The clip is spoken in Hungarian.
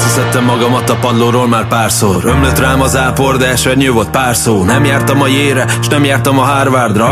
Összeszedtem magamat a padlóról már párszor. Ömlött rám az ápor, de esernyő volt pár szó. Nem jártam a Yale-re, s nem jártam a Harvardra.